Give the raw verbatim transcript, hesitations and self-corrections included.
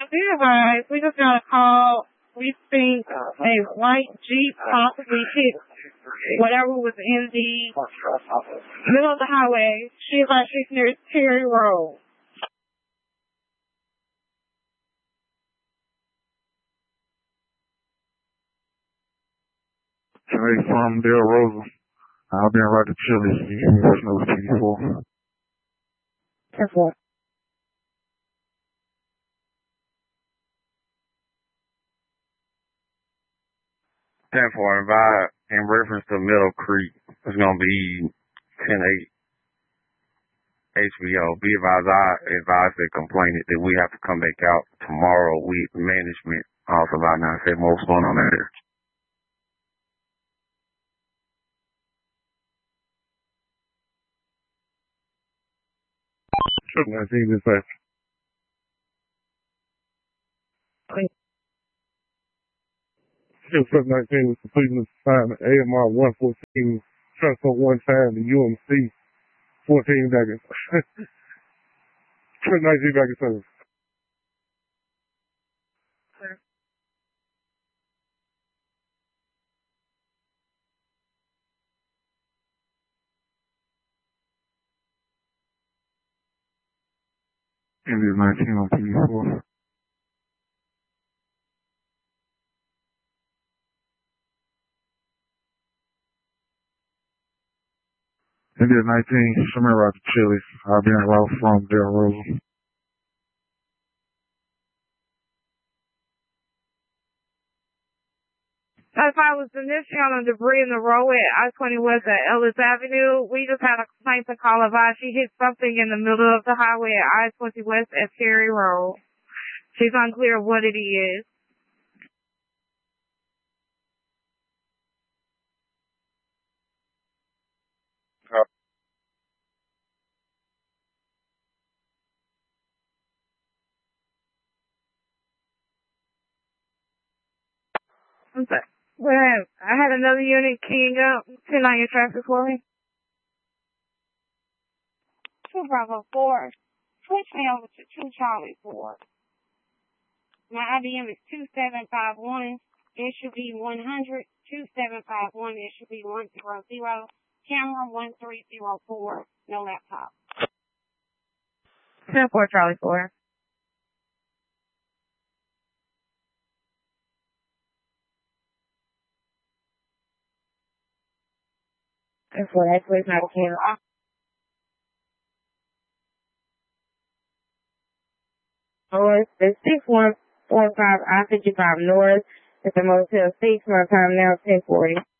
Be advised, we just got a call. We think a white Jeep possibly hit whatever was in the middle of the highway. She's like, she's near Terry Road. Hey, from Del Rosa. I've been right to Chili's. What's number twenty-four? ten four. ten four, invite in reference to Middle Creek. It's going to be ten eight H B O. Be advised, I advised the complainant that we have to come back out tomorrow with management. Also, about nine say more what's going on out there. Trip nineteen dispatch. Trip nineteen was completing the assignment A M R one fourteen, transfer one time to U M C fourteen back in. Trip nineteen back in service. India nineteen on P D four. India nineteen, Shamir Rock to Chili's. I've been route from Del Rosa. As I was initially on the debris in the roadway at I twenty West at Ellis Avenue, we just had a complaint to call about. She hit something in the middle of the highway at I twenty West at Terry Road. She's unclear of what it is. Okay. Well, I had another unit keying up. Send on your traffic for me. two Bravo four. Switch me over to two Charlie four. My I B M is two seven five one. It should be one hundred. two seven five one. It should be one zero zero. Camera one three zero four. No laptop. ten four Charlie four. ten four, that's where it's not a camera. North, it's six one four five I fifty-five North. It's the Motel six. My time now ten forty.